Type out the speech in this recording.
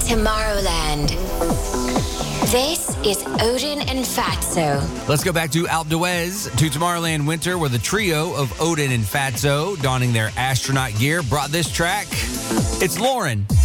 Tomorrowland. This is Odin and Fatso. Let's go back to Alpe d'Huez to Tomorrowland Winter, where the trio of Odin and Fatso, donning their astronaut gear, brought this track. It's Lauren.